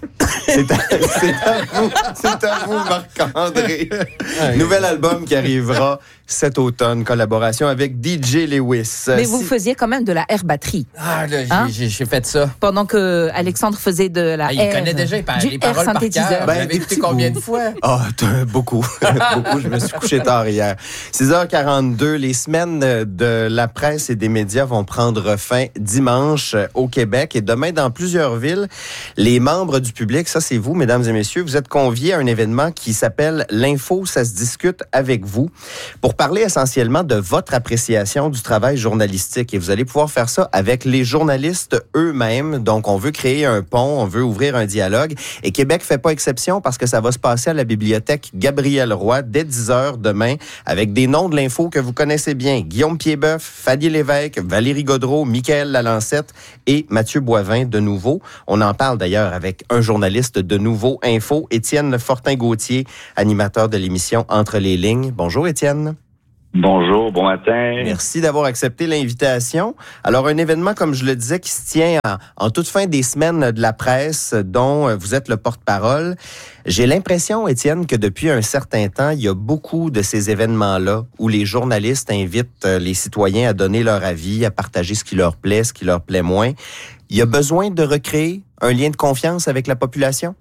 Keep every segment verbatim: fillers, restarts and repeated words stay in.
C'est à, c'est à vous, c'est à vous, Marc-André. Nouvel album qui arrivera cet automne, collaboration avec D J Lewis. Mais vous si... faisiez quand même de la air batterie. Ah, là, j'ai, hein? j'ai, j'ai fait ça. Pendant que Alexandre faisait de la ah, air. Il connaît déjà par, les paroles par cœur. Ben, vous l'avez écouté combien de fois? Ah, oh, beaucoup. beaucoup. Je me suis couché tard hier. six heures quarante-deux, les semaines de la presse et des médias vont prendre fin dimanche au Québec et demain dans plusieurs villes. Les membres du public, ça c'est vous, mesdames et messieurs, vous êtes conviés à un événement qui s'appelle L'Info, ça se discute avec vous pour parler essentiellement de votre appréciation du travail journalistique. Et vous allez pouvoir faire ça avec les journalistes eux-mêmes. Donc, on veut créer un pont, on veut ouvrir un dialogue. Et Québec fait pas exception parce que ça va se passer à la bibliothèque Gabriel Roy dès dix heures demain avec des noms de l'info que vous connaissez bien. Guillaume Piedboeuf, Fadi Lévesque, Valérie Gaudreau, Michaël Lalancette et Mathieu Boivin de Nouveau. On en parle d'ailleurs avec un journaliste de Nouveau Info, Étienne Fortin-Gauthier, animateur de l'émission Entre les lignes. Bonjour Étienne. Bonjour, bon matin. Merci d'avoir accepté l'invitation. Alors, un événement, comme je le disais, qui se tient en, en toute fin des semaines de la presse, dont vous êtes le porte-parole. J'ai l'impression, Étienne, que depuis un certain temps, il y a beaucoup de ces événements-là où les journalistes invitent les citoyens à donner leur avis, à partager ce qui leur plaît, ce qui leur plaît moins. Il y a besoin de recréer un lien de confiance avec la population?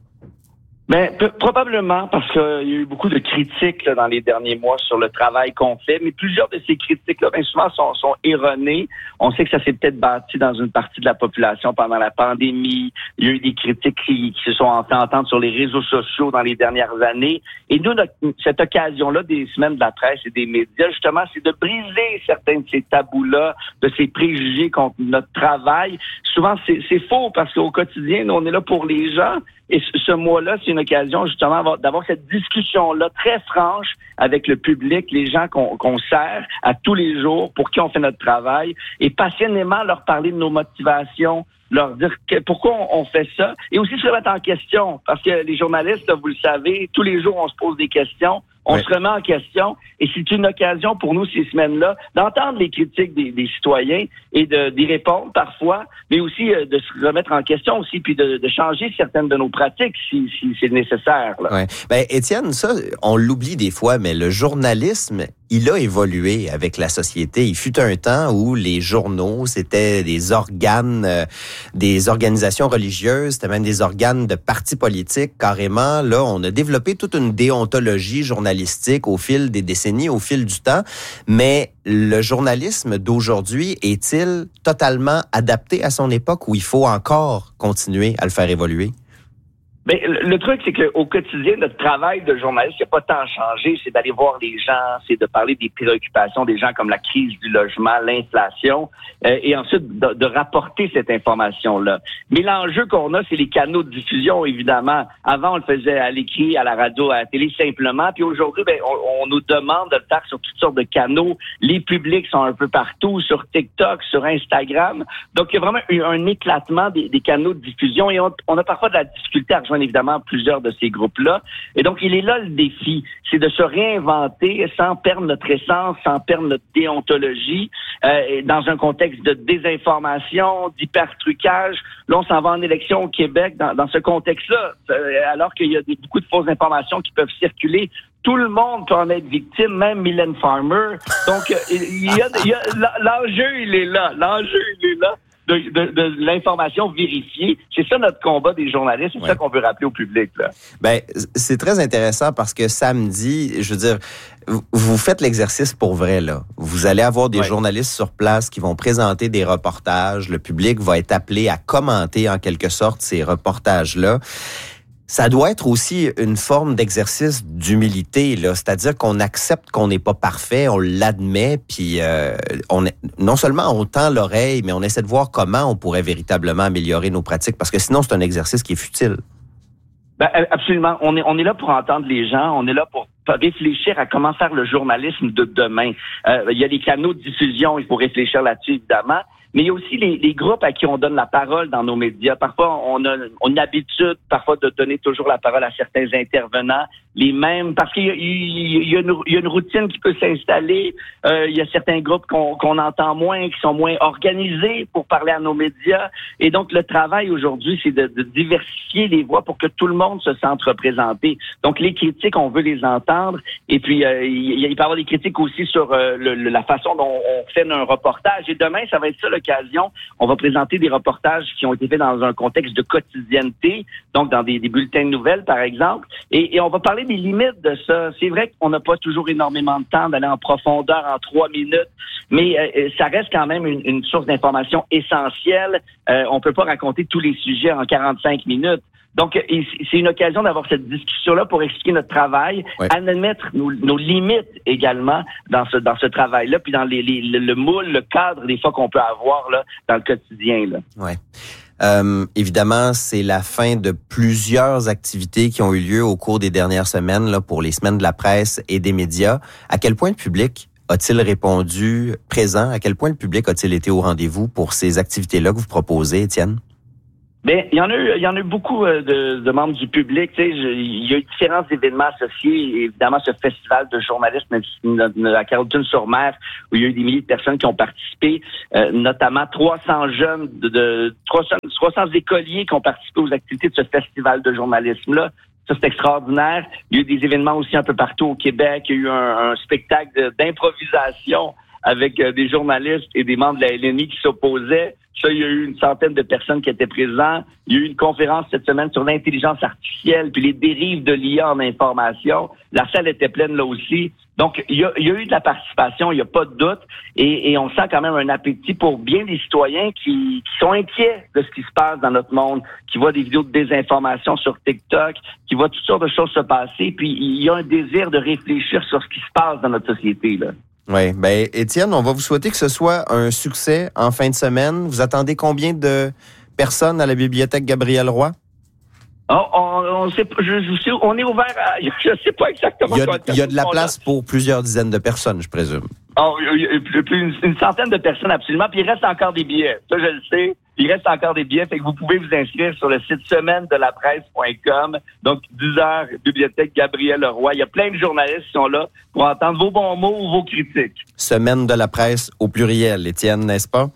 Ben, p- probablement, parce qu'il y a eu beaucoup de critiques là, dans les derniers mois sur le travail qu'on fait, mais plusieurs de ces critiques-là, bien souvent, sont, sont erronées. On sait que ça s'est peut-être bâti dans une partie de la population pendant la pandémie. Il y a eu des critiques qui, qui se sont fait entendre sur les réseaux sociaux dans les dernières années. Et nous, notre, cette occasion-là des semaines de la presse et des médias, justement, c'est de briser certains de ces tabous-là, de ces préjugés contre notre travail. Souvent, c'est, c'est faux, parce qu'au quotidien, nous, on est là pour les gens. Et ce mois-là, c'est une occasion justement d'avoir cette discussion-là très franche avec le public, les gens qu'on, qu'on sert à tous les jours, pour qui on fait notre travail, et passionnément leur parler de nos motivations, leur dire que, pourquoi on, on fait ça, et aussi se remettre en question, parce que les journalistes, vous le savez, tous les jours, on se pose des questions. On oui. se remet en question et c'est une occasion pour nous, ces semaines-là, d'entendre les critiques des, des citoyens et de, d'y répondre parfois, mais aussi euh, de se remettre en question aussi, puis de, de changer certaines de nos pratiques si, si c'est nécessaire. Là. Ouais. Ben, Étienne, ça, on l'oublie des fois, mais le journalisme, il a évolué avec la société. Il fut un temps où les journaux, c'était des organes, euh, des organisations religieuses, c'était même des organes de partis politiques, carrément. Là, on a développé toute une déontologie journalistique au fil des décennies, au fil du temps. Mais le journalisme d'aujourd'hui est-il totalement adapté à son époque ou il faut encore continuer à le faire évoluer? Ben, le, le truc, c'est qu'au quotidien, notre travail de journaliste, il n'y a pas tant changé. C'est d'aller voir les gens, c'est de parler des préoccupations des gens comme la crise du logement, l'inflation, euh, et ensuite de, de rapporter cette information-là. Mais l'enjeu qu'on a, c'est les canaux de diffusion, évidemment. Avant, on le faisait à l'écrit, à la radio, à la télé, simplement. Puis aujourd'hui, ben, on, on nous demande de le faire sur toutes sortes de canaux. Les publics sont un peu partout, sur TikTok, sur Instagram. Donc, il y a vraiment eu un éclatement des, des canaux de diffusion et on, on a parfois de la difficulté à rejoindre évidemment plusieurs de ces groupes-là. Et donc, il est là le défi, c'est de se réinventer sans perdre notre essence, sans perdre notre déontologie, euh, dans un contexte de désinformation, d'hypertrucage. Là, on s'en va en élection au Québec dans, dans ce contexte-là, euh, alors qu'il y a des, beaucoup de fausses informations qui peuvent circuler. Tout le monde peut en être victime, même Mylène Farmer. Donc, euh, il y a, il y a, l'enjeu, il est là. L'enjeu, il est là. De, de, de l'information vérifiée. C'est ça notre combat des journalistes. C'est ouais. ça qu'on veut rappeler au public. Là. Ben, c'est très intéressant parce que samedi, je veux dire, vous faites l'exercice pour vrai, là. Vous allez avoir des ouais. journalistes sur place qui vont présenter des reportages. Le public va être appelé à commenter en quelque sorte ces reportages-là. Ça doit être aussi une forme d'exercice d'humilité, là. C'est-à-dire qu'on accepte qu'on n'est pas parfait, on l'admet, puis euh, on est, non seulement on tend l'oreille, mais on essaie de voir comment on pourrait véritablement améliorer nos pratiques, parce que sinon, c'est un exercice qui est futile. Ben, absolument. On est, on est là pour entendre les gens, on est là pour réfléchir à comment faire le journalisme de demain. Euh, il y a les canaux de diffusion, il faut réfléchir là-dessus, évidemment. Mais il y a aussi les, les groupes à qui on donne la parole dans nos médias. Parfois, on a, on a une habitude parfois de donner toujours la parole à certains intervenants, les mêmes, parce qu'il y a, il y a, une, il y a une routine qui peut s'installer. Euh, il y a certains groupes qu'on, qu'on entend moins, qui sont moins organisés pour parler à nos médias. Et donc, le travail aujourd'hui, c'est de, de diversifier les voix pour que tout le monde se sente représenté. Donc, les critiques, on veut les entendre. Et puis, euh, il, il peut y avoir des critiques aussi sur euh, le, le, la façon dont on fait un reportage. Et demain, ça va être ça l'occasion. On va présenter des reportages qui ont été faits dans un contexte de quotidienneté, donc dans des, des bulletins de nouvelles, par exemple. Et, et on va parler des limites de ça. C'est vrai qu'on n'a pas toujours énormément de temps d'aller en profondeur en trois minutes, mais euh, ça reste quand même une, une source d'information essentielle. Euh, on peut pas raconter tous les sujets en quarante-cinq minutes. Donc, c'est une occasion d'avoir cette discussion-là pour expliquer notre travail, ouais. admettre nos, nos limites également dans ce dans ce travail-là, puis dans les, les, le, le moule, le cadre des fois qu'on peut avoir là dans le quotidien. Là. Ouais. Euh, évidemment, c'est la fin de plusieurs activités qui ont eu lieu au cours des dernières semaines là, pour les semaines de la presse et des médias. À quel point le public a-t-il répondu présent? À quel point le public a-t-il été au rendez-vous pour ces activités-là que vous proposez, Étienne? Bien, il y en a eu, il y en a eu beaucoup de, de membres du public. Tu sais, je, il y a eu différents événements associés. Évidemment, ce festival de journalisme à Carleton-sur-Mer, où il y a eu des milliers de personnes qui ont participé, euh, notamment trois cents jeunes, de, de trois cents écoliers qui ont participé aux activités de ce festival de journalisme-là. Ça, c'est extraordinaire. Il y a eu des événements aussi un peu partout au Québec. Il y a eu un, un spectacle de, d'improvisation avec euh, des journalistes et des membres de la L N I qui s'opposaient. Ça, il y a eu une centaine de personnes qui étaient présentes. Il y a eu une conférence cette semaine sur l'intelligence artificielle puis les dérives de l'I A en information. La salle était pleine là aussi. Donc, il y a, il y a eu de la participation, il n'y a pas de doute. Et, et on sent quand même un appétit pour bien des citoyens qui, qui sont inquiets de ce qui se passe dans notre monde, qui voient des vidéos de désinformation sur TikTok, qui voient toutes sortes de choses se passer. Puis, il y a un désir de réfléchir sur ce qui se passe dans notre société, là. Oui, ben Étienne, on va vous souhaiter que ce soit un succès en fin de semaine. Vous attendez combien de personnes à la bibliothèque Gabriel-Roy? Oh, on, on, sait, je, je sais, on est ouvert à... Je ne sais pas exactement... Il y a, il y a de la place là. Pour plusieurs dizaines de personnes, je présume. Oh, il y a une, une centaine de personnes, absolument. Puis il reste encore des billets. Ça, je le sais. Il reste encore des billets. Fait que vous pouvez vous inscrire sur le site semaine de la presse point com. Donc, dix heures, bibliothèque Gabriel-Roy. Il y a plein de journalistes qui sont là pour entendre vos bons mots ou vos critiques. Semaine de la presse au pluriel, Étienne, n'est-ce pas?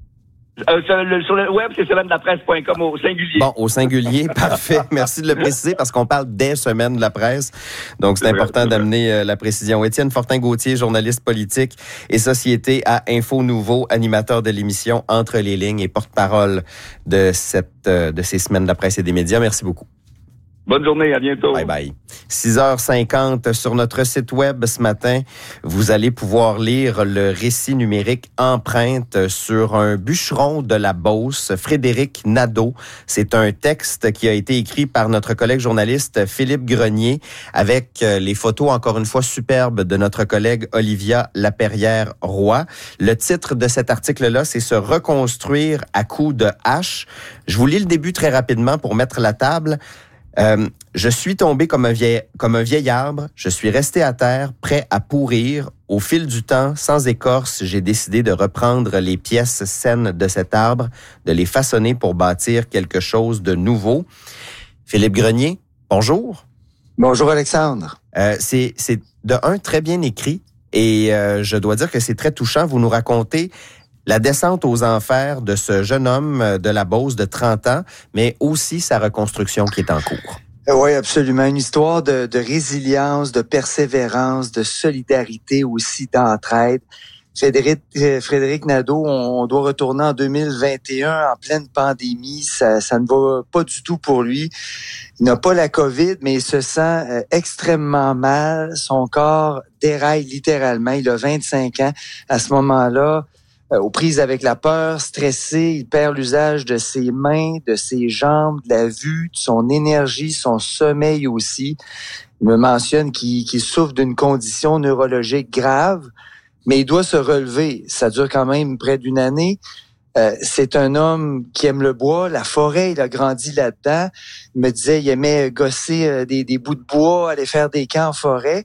Euh, sur, le, sur le web, c'est semaine de la presse point com au singulier. Bon, au singulier, parfait. Merci de le préciser parce qu'on parle des semaines de la presse. Donc, c'est, c'est important vrai, d'amener euh, la précision. Étienne Fortin-Gauthier, journaliste politique et société à Info Nouveau, animateur de l'émission Entre les lignes et porte-parole de cette euh, de ces semaines de la presse et des médias. Merci beaucoup. Bonne journée, à bientôt. Bye bye. six heures cinquante sur notre site web ce matin, vous allez pouvoir lire le récit numérique Empreinte sur un bûcheron de la Beauce, Frédéric Nadeau. C'est un texte qui a été écrit par notre collègue journaliste Philippe Grenier avec les photos encore une fois superbes de notre collègue Olivia Laperrière-Roy. Le titre de cet article-là, c'est « Se reconstruire à coups de hache ». Je vous lis le début très rapidement pour mettre la table. Euh, je suis tombé comme un vieil, comme un vieil arbre. Je suis resté à terre, prêt à pourrir. Au fil du temps, sans écorce, j'ai décidé de reprendre les pièces saines de cet arbre, de les façonner pour bâtir quelque chose de nouveau. Philippe Grenier, bonjour. Bonjour Alexandre. Euh, c'est, c'est de un très bien écrit et euh, je dois dire que c'est très touchant. Vous nous racontez la descente aux enfers de ce jeune homme de la Beauce de trente ans, mais aussi sa reconstruction qui est en cours. Oui, absolument. Une histoire de, de résilience, de persévérance, de solidarité aussi, d'entraide. Frédéric, Frédéric Nadeau, on, on doit retourner en deux mille vingt et un en pleine pandémie. Ça, ça ne va pas du tout pour lui. Il n'a pas la COVID, mais il se sent euh, extrêmement mal. Son corps déraille littéralement. Il a vingt-cinq ans. À ce moment-là, Euh, aux prises avec la peur, stressé, il perd l'usage de ses mains, de ses jambes, de la vue, de son énergie, son sommeil aussi. Il me mentionne qu'il, qu'il souffre d'une condition neurologique grave, mais il doit se relever. Ça dure quand même près d'une année. Euh, c'est un homme qui aime le bois, la forêt, il a grandi là-dedans. Il me disait, il aimait gosser euh, des, des bouts de bois, aller faire des camps en forêt.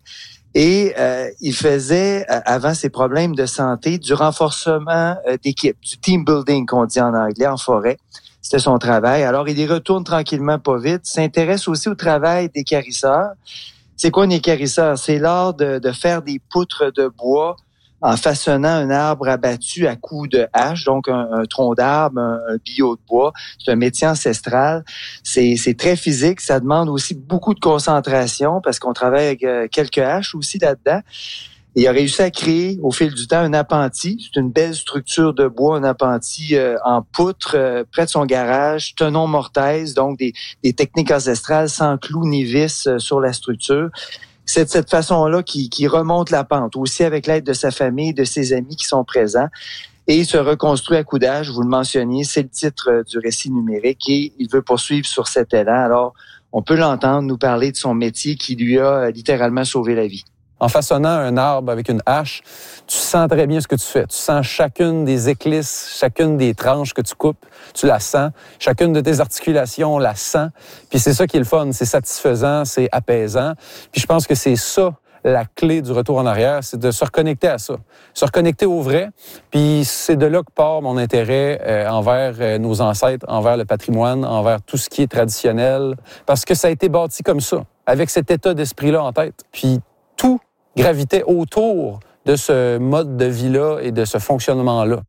Et euh, il faisait, euh, avant ses problèmes de santé, du renforcement euh, d'équipe, du team building qu'on dit en anglais, en forêt. C'était son travail. Alors, il y retourne tranquillement, pas vite. S'intéresse aussi au travail des équarrisseurs. C'est quoi un équarrisseur? C'est l'art de, de faire des poutres de bois en façonnant un arbre abattu à coups de hache, donc un, un tronc d'arbre, un, un billot de bois. C'est un métier ancestral. C'est, c'est très physique. Ça demande aussi beaucoup de concentration parce qu'on travaille avec euh, quelques haches aussi là-dedans. Et il a réussi à créer au fil du temps un appentis. C'est une belle structure de bois, un appentis euh, en poutre euh, près de son garage, tenon mortaise, donc des, des techniques ancestrales sans clous ni vis euh, sur la structure. C'est de cette façon-là qu'il, qu'il remonte la pente, aussi avec l'aide de sa famille, de ses amis qui sont présents. Et il se reconstruit à coup d'âge, vous le mentionniez, c'est le titre du récit numérique et il veut poursuivre sur cet élan. Alors, on peut l'entendre nous parler de son métier qui lui a littéralement sauvé la vie. En façonnant un arbre avec une hache, tu sens très bien ce que tu fais. Tu sens chacune des éclisses, chacune des tranches que tu coupes, tu la sens. Chacune de tes articulations, on la sent. Puis c'est ça qui est le fun, c'est satisfaisant, c'est apaisant. Puis je pense que c'est ça la clé du retour en arrière, c'est de se reconnecter à ça, se reconnecter au vrai. Puis c'est de là que part mon intérêt euh, envers euh, nos ancêtres, envers le patrimoine, envers tout ce qui est traditionnel, parce que ça a été bâti comme ça, avec cet état d'esprit-là en tête. Puis tout gravitait autour de ce mode de vie-là et de ce fonctionnement-là.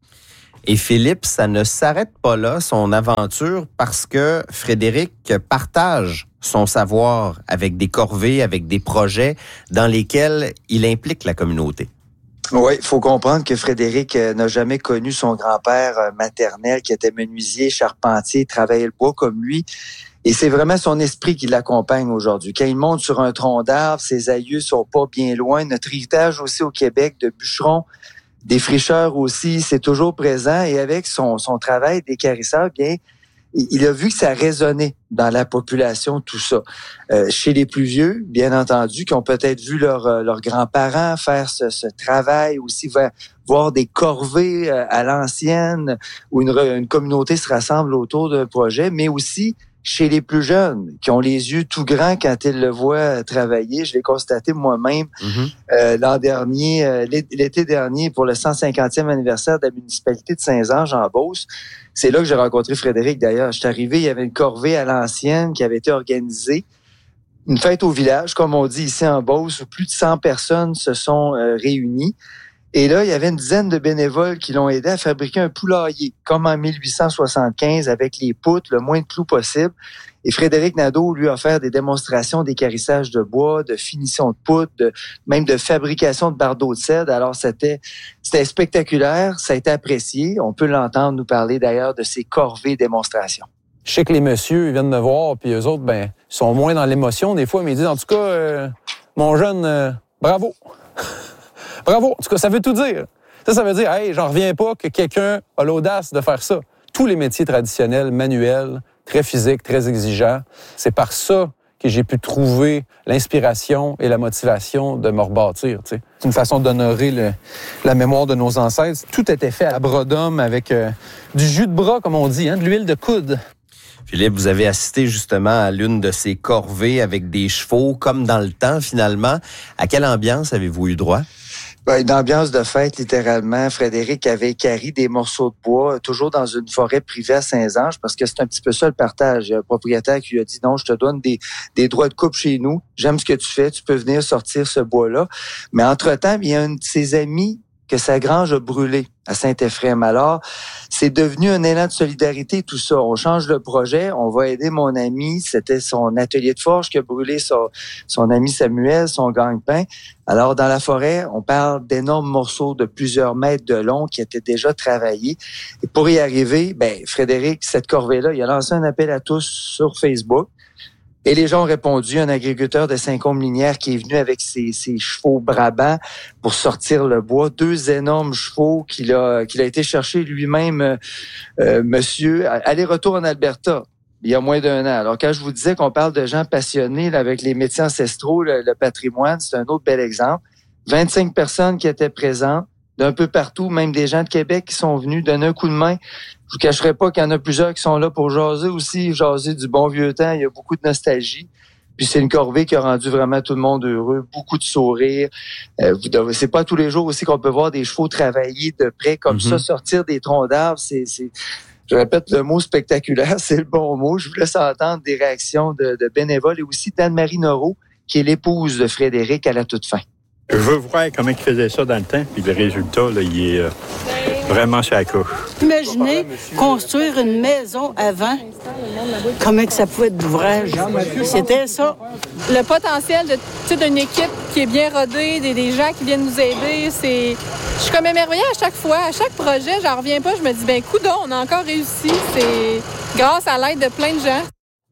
Et Philippe, ça ne s'arrête pas là, son aventure, parce que Frédéric partage son savoir avec des corvées, avec des projets dans lesquels il implique la communauté. Oui, il faut comprendre que Frédéric euh, n'a jamais connu son grand-père euh, maternel qui était menuisier, charpentier, travaillait le bois comme lui. Et c'est vraiment son esprit qui l'accompagne aujourd'hui. Quand il monte sur un tronc d'arbre, ses aïeux sont pas bien loin. Notre héritage aussi au Québec de bûcherons, des fricheurs aussi, c'est toujours présent. Et avec son, son travail d'équarrisseur, bien, il a vu que ça résonnait dans la population, tout ça. Euh, chez les plus vieux, bien entendu, qui ont peut-être vu leurs leurs grands-parents faire ce, ce travail aussi, voir des corvées à l'ancienne, où une, une communauté se rassemble autour d'un projet, mais aussi chez les plus jeunes, qui ont les yeux tout grands quand ils le voient travailler. Je l'ai constaté moi-même mm-hmm. euh, l'an dernier, euh, l'été dernier, pour le cent cinquantième anniversaire de la municipalité de Saint-Ange-en-Beauce. C'est là que j'ai rencontré Frédéric, d'ailleurs. Je suis arrivé, il y avait une corvée à l'ancienne qui avait été organisée. Une fête au village, comme on dit ici en Beauce, où plus de cent personnes se sont euh, réunies. Et là, il y avait une dizaine de bénévoles qui l'ont aidé à fabriquer un poulailler, comme en mille huit cent soixante-quinze, avec les poutres, le moins de clous possible. Et Frédéric Nadeau lui a offert des démonstrations d'équarrissage de bois, de finition de poutres, de, même de fabrication de bardeaux de cèdre. Alors, c'était, c'était spectaculaire, ça a été apprécié. On peut l'entendre nous parler d'ailleurs de ses corvées démonstrations. Je sais que les messieurs, ils viennent me voir, puis eux autres, ben, ils sont moins dans l'émotion des fois, mais ils disent, en tout cas, euh, mon jeune, euh, bravo. Bravo! En tout cas, ça veut tout dire. Ça, ça veut dire, hey, j'en reviens pas que quelqu'un a l'audace de faire ça. Tous les métiers traditionnels, manuels, très physiques, très exigeants, c'est par ça que j'ai pu trouver l'inspiration et la motivation de me rebâtir. T'sais. C'est une façon d'honorer le, la mémoire de nos ancêtres. Tout était fait à bras d'homme avec euh, du jus de bras, comme on dit, hein, de l'huile de coude. Philippe, vous avez assisté justement à l'une de ces corvées avec des chevaux, comme dans le temps, finalement. À quelle ambiance avez-vous eu droit? Une ambiance de fête, littéralement. Frédéric avait équarri des morceaux de bois, toujours dans une forêt privée à Saint-Ange, parce que c'est un petit peu ça le partage. Il y a un propriétaire qui lui a dit, non, je te donne des, des droits de coupe chez nous. J'aime ce que tu fais. Tu peux venir sortir ce bois-là. Mais entre-temps, il y a un de ses amis que sa grange a brûlé à Saint-Éphrem. Alors, c'est devenu un élan de solidarité, tout ça. On change de projet, on va aider mon ami. C'était son atelier de forge qui a brûlé son, son ami Samuel, son gagne-pain. Alors, dans la forêt, on parle d'énormes morceaux de plusieurs mètres de long qui étaient déjà travaillés. Et pour y arriver, ben, Frédéric, cette corvée-là, il a lancé un appel à tous sur Facebook. Et les gens ont répondu, un agriculteur de Saint-Côme-Linière qui est venu avec ses, ses chevaux brabants pour sortir le bois, deux énormes chevaux qu'il a, qu'il a été chercher lui-même, euh, monsieur, aller-retour en Alberta, il y a moins d'un an. Alors, quand je vous disais qu'on parle de gens passionnés là, avec les métiers ancestraux, le, le patrimoine, c'est un autre bel exemple. vingt-cinq personnes qui étaient présentes, d'un peu partout, même des gens de Québec qui sont venus donner un coup de main. Je vous cacherai pas qu'il y en a plusieurs qui sont là pour jaser aussi, jaser du bon vieux temps. Il y a beaucoup de nostalgie. Puis c'est une corvée qui a rendu vraiment tout le monde heureux, beaucoup de sourires. Euh, vous devez, c'est pas tous les jours aussi qu'on peut voir des chevaux travailler de près comme mm-hmm. ça, sortir des troncs d'arbres. C'est, c'est, je répète le mot spectaculaire, c'est le bon mot. Je vous laisse entendre des réactions de, de bénévoles et aussi d'Anne-Marie Noreau, qui est l'épouse de Frédéric à la toute fin. Je veux voir comment il faisait ça dans le temps, puis le résultat, là, il est euh, vraiment sur la couche. Imaginez construire une maison avant, comment que ça pouvait être d'ouvrage. C'était ça. Le potentiel de, d'une équipe qui est bien rodée, des, des gens qui viennent nous aider, c'est... Je suis comme émerveillée à chaque fois. À chaque projet, j'en reviens pas. Je me dis, ben coudonc, on a encore réussi. C'est grâce à l'aide de plein de gens.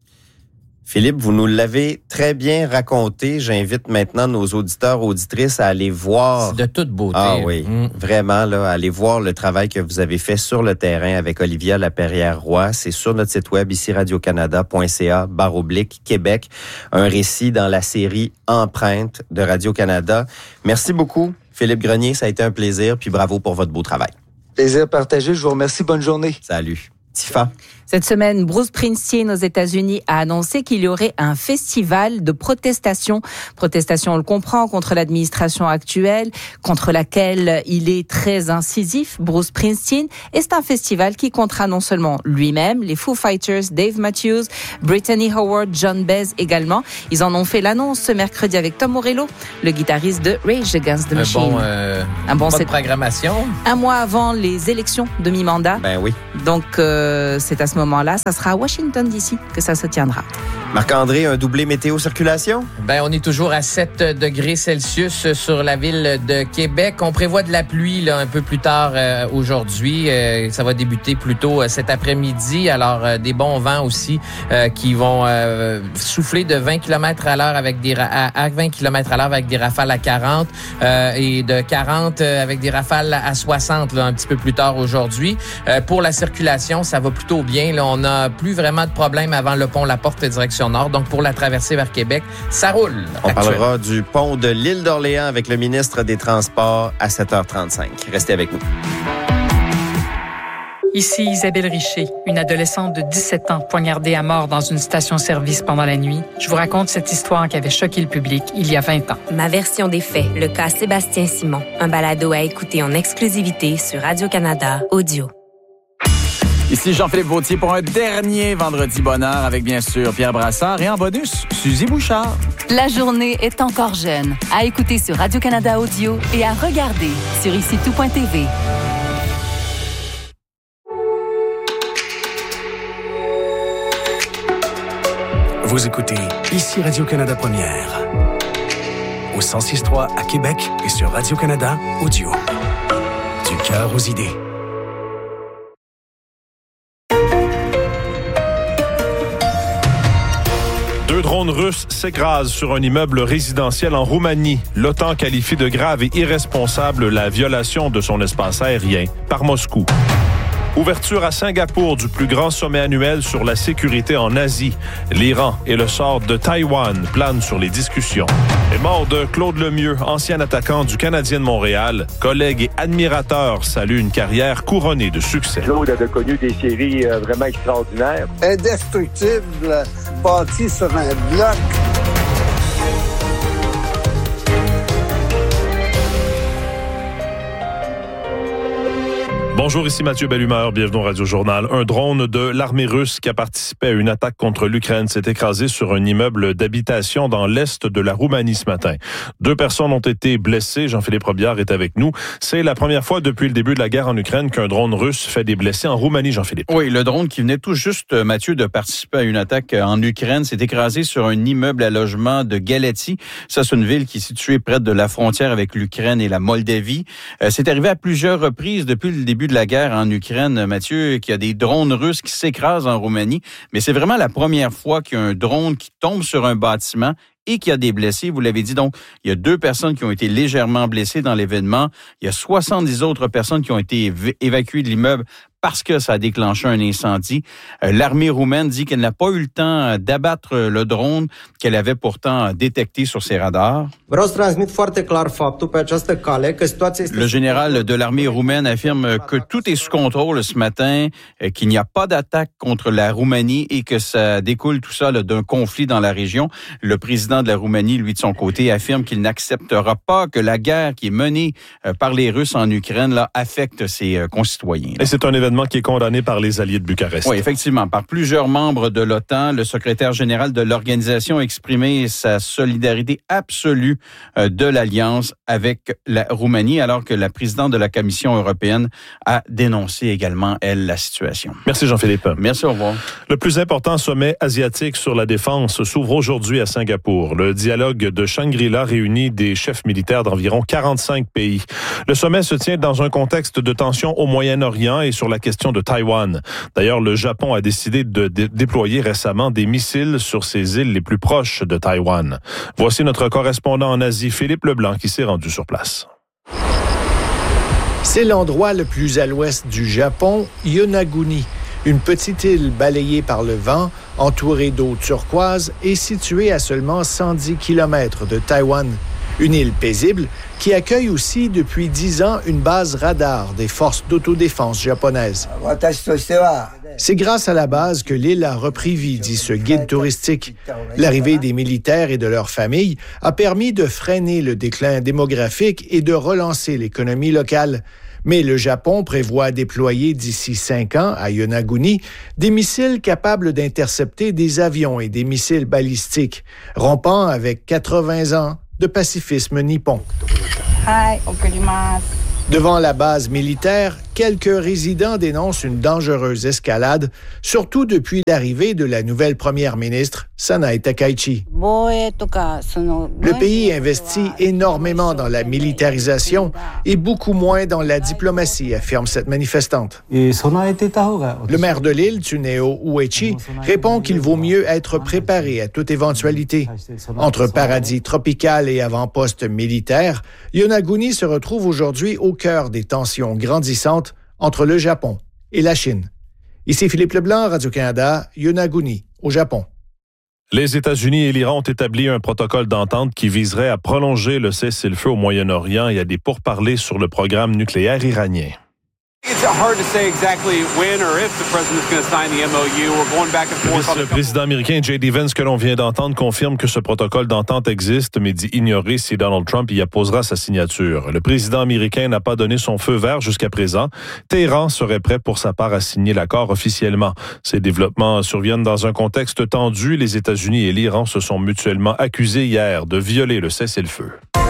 Philippe, vous nous l'avez très bien raconté. J'invite maintenant nos auditeurs, auditrices à aller voir. C'est de toute beauté. Ah oui, mmh. vraiment, là, aller voir le travail que vous avez fait sur le terrain avec Olivia Laperrière-Roy. C'est sur notre site web, ici radiocanada.ca, barre oblique, Québec. Un récit dans la série Empreinte de Radio-Canada. Merci beaucoup, Philippe Grenier. Ça a été un plaisir, puis bravo pour votre beau travail. Plaisir partagé. Je vous remercie. Bonne journée. Salut. Tifa. Cette semaine, Bruce Springsteen aux États-Unis a annoncé qu'il y aurait un festival de protestation. Protestation, on le comprend, contre l'administration actuelle, contre laquelle il est très incisif, Bruce Springsteen. Et c'est un festival qui comptera non seulement lui-même, les Foo Fighters, Dave Matthews, Brittany Howard, John Baez également. Ils en ont fait l'annonce ce mercredi avec Tom Morello, le guitariste de Rage Against the Machine. Un bon, euh, un bon set de programmation. Un mois avant les élections de mi-mandat. Ben oui. Donc, euh, c'est à ce moment-là, ça sera à Washington, D C que ça se tiendra. Marc-André, un doublé météo circulation? Ben, on est toujours à sept degrés Celsius sur la ville de Québec. On prévoit de la pluie là, un peu plus tard euh, aujourd'hui. Euh, ça va débuter plus tôt euh, cet après-midi. Alors, euh, des bons vents aussi euh, qui vont euh, souffler de vingt kilomètres à l'heure avec des ra- à, à vingt kilomètres à l'heure avec des rafales à quarante euh, et de quarante euh, avec des rafales à soixante là, un petit peu plus tard aujourd'hui. Euh, pour la circulation, ça va plutôt bien. Là, on n'a plus vraiment de problème avant le pont La Porte direction nord. Donc, pour la traversée vers Québec, ça roule. On parlera du pont de l'île d'Orléans avec le ministre des Transports à sept heures trente-cinq. Restez avec nous. Ici Isabelle Richer, une adolescente de dix-sept ans poignardée à mort dans une station-service pendant la nuit. Je vous raconte cette histoire qui avait choqué le public il y a vingt ans. Ma version des faits, le cas Sébastien Simon. Un balado à écouter en exclusivité sur Radio-Canada Audio. Ici Jean-Philippe Vautier pour un dernier Vendredi Bonheur avec bien sûr Pierre Brassard et en bonus, Suzy Bouchard. La journée est encore jeune. À écouter sur Radio-Canada Audio et à regarder sur ici tout point t v. Vous écoutez ici Radio-Canada Première. Au cent six trois à Québec et sur Radio-Canada Audio. Du cœur aux idées. Deux drones russes s'écrasent sur un immeuble résidentiel en Roumanie. L'OTAN qualifie de grave et irresponsable la violation de son espace aérien par Moscou. Ouverture à Singapour du plus grand sommet annuel sur la sécurité en Asie. L'Iran et le sort de Taïwan planent sur les discussions. Et mort de Claude Lemieux, ancien attaquant du Canadien de Montréal, collègue et admirateur salue une carrière couronnée de succès. Claude a connu des séries vraiment extraordinaires. Indestructible, bâti sur un bloc. Bonjour, ici Mathieu Bellumeur, bienvenue au Radio Journal. Un drone de l'armée russe qui a participé à une attaque contre l'Ukraine s'est écrasé sur un immeuble d'habitation dans l'est de la Roumanie ce matin. Deux personnes ont été blessées. Jean-Philippe Robillard est avec nous. C'est la première fois depuis le début de la guerre en Ukraine qu'un drone russe fait des blessés en Roumanie, Jean-Philippe. Oui, le drone qui venait tout juste, Mathieu, de participer à une attaque en Ukraine s'est écrasé sur un immeuble à logement de Galatie. Ça, c'est une ville qui est située près de la frontière avec l'Ukraine et la Moldavie. Euh, c'est arrivé à plusieurs reprises depuis le début de la guerre en Ukraine, Mathieu, qu'il y a des drones russes qui s'écrasent en Roumanie, mais c'est vraiment la première fois qu'il y a un drone qui tombe sur un bâtiment et qu'il y a des blessés. Vous l'avez dit, donc, il y a deux personnes qui ont été légèrement blessées dans l'événement. Il y a soixante-dix autres personnes qui ont été év- évacuées de l'immeuble parce que ça a déclenché un incendie. Euh, l'armée roumaine dit qu'elle n'a pas eu le temps d'abattre le drone qu'elle avait pourtant détecté sur ses radars. Le général de l'armée roumaine affirme que tout est sous contrôle ce matin, qu'il n'y a pas d'attaque contre la Roumanie et que ça découle tout ça là, d'un conflit dans la région. Le président de la Roumanie, lui, de son côté, affirme qu'il n'acceptera pas que la guerre qui est menée par les Russes en Ukraine là, affecte ses concitoyens. Et c'est un événement qui est condamné par les alliés de Bucarest. Oui, effectivement, par plusieurs membres de l'OTAN. Le secrétaire général de l'organisation a exprimé sa solidarité absolue de l'Alliance avec la Roumanie, alors que la présidente de la Commission européenne a dénoncé également, elle, la situation. Merci Jean-Philippe. Merci, au revoir. Le plus important sommet asiatique sur la défense s'ouvre aujourd'hui à Singapour. Le dialogue de Shangri-La réunit des chefs militaires d'environ quarante-cinq pays. Le sommet se tient dans un contexte de tension au Moyen-Orient et sur la question de Taïwan. D'ailleurs, le Japon a décidé de dé- déployer récemment des missiles sur ses îles les plus proches de Taïwan. Voici notre correspondant en Asie, Philippe Leblanc, qui s'est rendu sur place. C'est l'endroit le plus à l'ouest du Japon, Yonaguni, une petite île balayée par le vent, entourée d'eau turquoise et située à seulement cent dix kilomètres de Taïwan. Une île paisible qui accueille aussi depuis dix ans une base radar des forces d'autodéfense japonaises. C'est grâce à la base que l'île a repris vie, dit ce guide touristique. L'arrivée des militaires et de leurs familles a permis de freiner le déclin démographique et de relancer l'économie locale. Mais le Japon prévoit déployer d'ici cinq ans à Yonaguni des missiles capables d'intercepter des avions et des missiles balistiques, rompant avec quatre-vingts ans de pacifisme nippon. Devant la base militaire, quelques résidents dénoncent une dangereuse escalade, surtout depuis l'arrivée de la nouvelle première ministre, Sanae Takaichi. Le pays investit énormément dans la militarisation et beaucoup moins dans la diplomatie, affirme cette manifestante. Le maire de l'île, Tsuneo Uechi, répond qu'il vaut mieux être préparé à toute éventualité. Entre paradis tropical et avant-poste militaire, Yonaguni se retrouve aujourd'hui au cœur des tensions grandissantes entre le Japon et la Chine. Ici Philippe Leblanc, Radio-Canada, Yonaguni, au Japon. Les États-Unis et l'Iran ont établi un protocole d'entente qui viserait à prolonger le cessez-le-feu au Moyen-Orient et à des pourparlers sur le programme nucléaire iranien. Le président américain J D Vance, que l'on vient d'entendre, confirme que ce protocole d'entente existe, mais dit ignorer si Donald Trump y apposera sa signature. Le président américain n'a pas donné son feu vert jusqu'à présent. Téhéran serait prêt pour sa part à signer l'accord officiellement. Ces développements surviennent dans un contexte tendu. Les États-Unis et l'Iran se sont mutuellement accusés hier de violer le cessez-le-feu.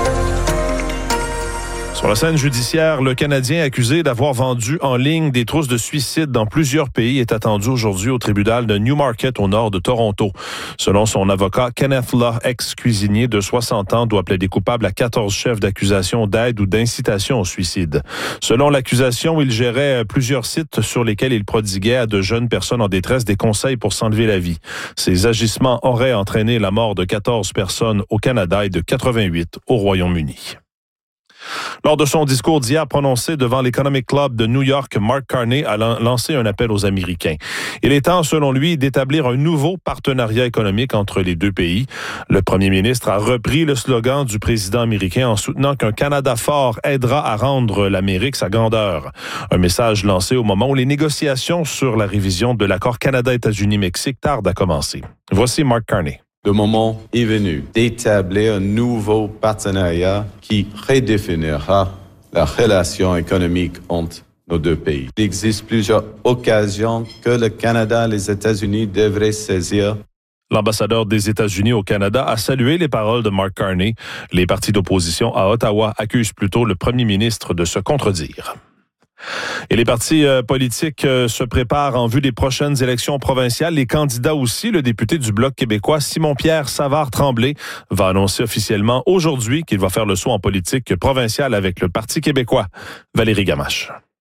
Sur la scène judiciaire, le Canadien accusé d'avoir vendu en ligne des trousses de suicide dans plusieurs pays est attendu aujourd'hui au tribunal de Newmarket au nord de Toronto. Selon son avocat, Kenneth Law, ex-cuisinier de soixante ans, doit plaider coupable à quatorze chefs d'accusation d'aide ou d'incitation au suicide. Selon l'accusation, il gérait plusieurs sites sur lesquels il prodiguait à de jeunes personnes en détresse des conseils pour s'enlever la vie. Ces agissements auraient entraîné la mort de quatorze personnes au Canada et de quatre-vingt-huit au Royaume-Uni. Lors de son discours d'hier prononcé devant l'Economic Club de New York, Mark Carney a lancé un appel aux Américains. Il est temps, selon lui, d'établir un nouveau partenariat économique entre les deux pays. Le premier ministre a repris le slogan du président américain en soutenant qu'un Canada fort aidera à rendre l'Amérique sa grandeur. Un message lancé au moment où les négociations sur la révision de l'accord Canada-États-Unis-Mexique tardent à commencer. Voici Mark Carney. Le moment est venu d'établir un nouveau partenariat qui redéfinira la relation économique entre nos deux pays. Il existe plusieurs occasions que le Canada et les États-Unis devraient saisir. L'ambassadeur des États-Unis au Canada a salué les paroles de Mark Carney. Les partis d'opposition à Ottawa accusent plutôt le premier ministre de se contredire. Et les partis euh, politiques euh, se préparent en vue des prochaines élections provinciales. Les candidats aussi, le député du Bloc québécois, Simon-Pierre Savard-Tremblay, va annoncer officiellement aujourd'hui qu'il va faire le saut en politique provinciale avec le Parti québécois. Valérie Gamache.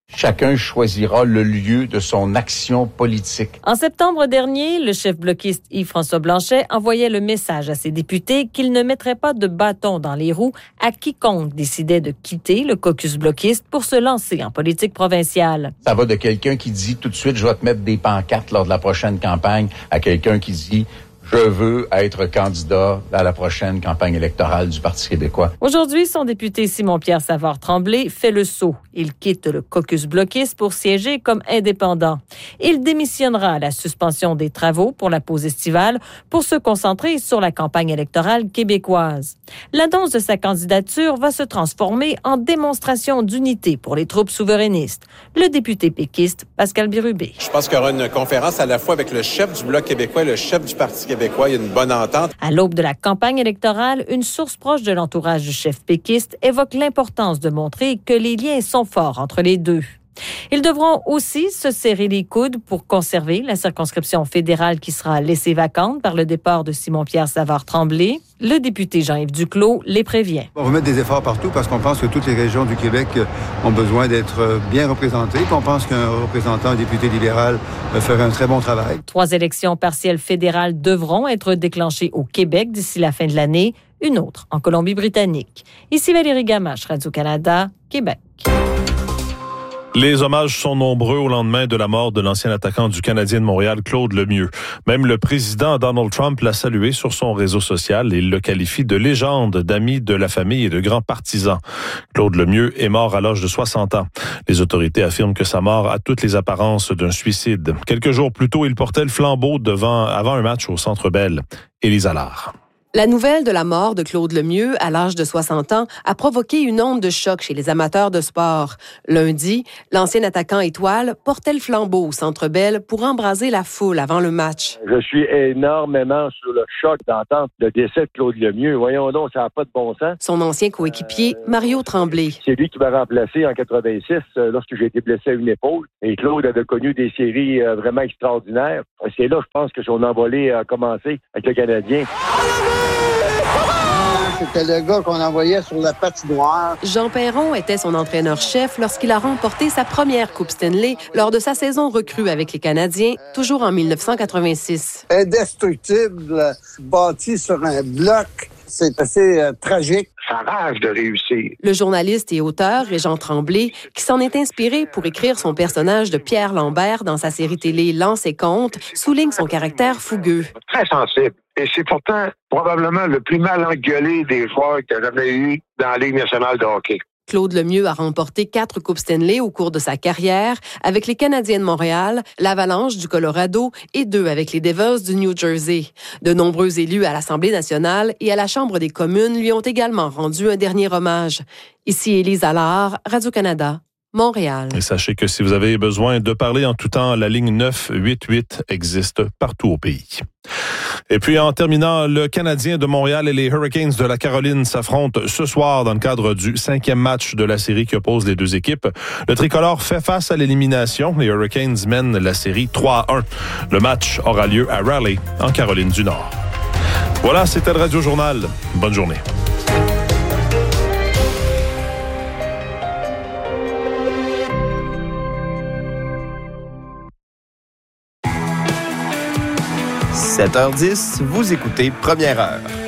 Chacun choisira le lieu de son action politique. En septembre dernier, le chef bloquiste Yves-François Blanchet envoyait le message à ses députés qu'il ne mettrait pas de bâton dans les roues à quiconque décidait de quitter le caucus bloquiste pour se lancer en politique provinciale. Ça va de quelqu'un qui dit tout de suite « je vais te mettre des pancartes lors de la prochaine campagne » à quelqu'un qui dit « je veux être candidat à la prochaine campagne électorale du Parti québécois ». Aujourd'hui, son député Simon-Pierre Savard-Tremblay fait le saut. Il quitte le caucus bloquiste pour siéger comme indépendant. Il démissionnera à la suspension des travaux pour la pause estivale pour se concentrer sur la campagne électorale québécoise. L'annonce de sa candidature va se transformer en démonstration d'unité pour les troupes souverainistes. Le député péquiste Pascal Bérubé. Je pense qu'il y aura une conférence à la fois avec le chef du Bloc québécois et le chef du Parti québécois. Il y a une bonne entente. À l'aube de la campagne électorale, une source proche de l'entourage du chef péquiste évoque l'importance de montrer que les liens sont forts entre les deux. Ils devront aussi se serrer les coudes pour conserver la circonscription fédérale qui sera laissée vacante par le départ de Simon-Pierre Savard-Tremblay. Le député Jean-Yves Duclos les prévient. On va mettre des efforts partout parce qu'on pense que toutes les régions du Québec ont besoin d'être bien représentées. Puis on pense qu'un représentant, un député libéral ferait un très bon travail. Trois élections partielles fédérales devront être déclenchées au Québec d'ici la fin de l'année, une autre en Colombie-Britannique. Ici Valérie Gamache, Radio-Canada, Québec. Les hommages sont nombreux au lendemain de la mort de l'ancien attaquant du Canadien de Montréal, Claude Lemieux. Même le président Donald Trump l'a salué sur son réseau social et il le qualifie de légende, d'ami de la famille et de grand partisan. Claude Lemieux est mort à l'âge de soixante ans. Les autorités affirment que sa mort a toutes les apparences d'un suicide. Quelques jours plus tôt, il portait le flambeau devant, avant un match au Centre Bell. Élise Allard. La nouvelle de la mort de Claude Lemieux, à l'âge de soixante ans, a provoqué une onde de choc chez les amateurs de sport. Lundi, l'ancien attaquant étoile portait le flambeau au Centre Bell pour embraser la foule avant le match. Je suis énormément sur le choc d'entendre le décès de Claude Lemieux. Voyons donc, ça n'a pas de bon sens. Son ancien coéquipier, Mario Tremblay. C'est lui qui m'a remplacé en quatre-vingt-six euh, lorsque j'ai été blessé à une épaule. Et Claude avait connu des séries euh, vraiment extraordinaires. C'est là, je pense, que son envolée a commencé avec le Canadien. C'était le gars qu'on envoyait sur la patinoire. Jean Perron était son entraîneur-chef lorsqu'il a remporté sa première Coupe Stanley lors de sa saison recrue avec les Canadiens, toujours en dix-neuf cent quatre-vingt-six. Indestructible, bâti sur un bloc. C'est assez euh, tragique. Ça rage de réussir. Le journaliste et auteur Régent Tremblay, qui s'en est inspiré pour écrire son personnage de Pierre Lambert dans sa série télé Lance et Compte, souligne son caractère fougueux. Très sensible. Et c'est pourtant probablement le plus mal engueulé des joueurs qu'il y a jamais eu dans la Ligue nationale de hockey. Claude Lemieux a remporté quatre Coupes Stanley au cours de sa carrière avec les Canadiens de Montréal, l'Avalanche du Colorado et deux avec les Devils du New Jersey. De nombreux élus à l'Assemblée nationale et à la Chambre des communes lui ont également rendu un dernier hommage. Ici Élise Allard, Radio-Canada. Montréal. Et sachez que si vous avez besoin de parler en tout temps, la ligne neuf huit huit existe partout au pays. Et puis en terminant, le Canadien de Montréal et les Hurricanes de la Caroline s'affrontent ce soir dans le cadre du cinquième match de la série qui oppose les deux équipes. Le tricolore fait face à l'élimination. Les Hurricanes mènent la série trois à un. Le match aura lieu à Raleigh, en Caroline du Nord. Voilà, c'était le Radio Journal. Bonne journée. sept heures dix, vous écoutez Première Heure.